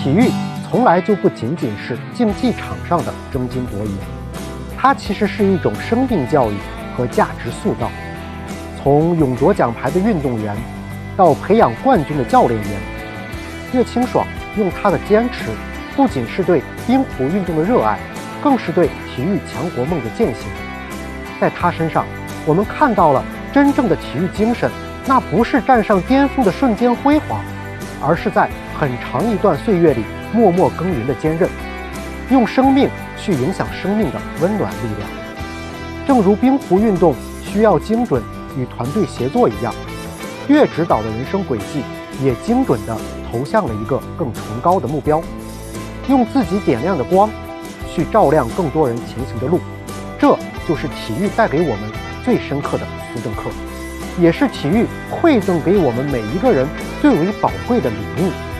体育从来就不仅仅是竞技场上的争金夺银，它其实是一种生命教育和价值塑造。从勇夺奖牌的运动员，到培养冠军的教练员，岳清爽用他的坚持，不仅是对冰壶运动的热爱，更是对体育强国梦的践行。在他身上，我们看到了真正的体育精神，那不是站上巅峰的瞬间辉煌，而是在很长一段岁月里默默耕耘的坚韧，用生命去影响生命的温暖力量。正如冰壶运动需要精准与团队协作一样，岳指导的人生轨迹也精准地投向了一个更崇高的目标，用自己点亮的光去照亮更多人前行的路。这就是体育带给我们最深刻的思政课，也是体育馈赠给我们每一个人最为宝贵的礼物。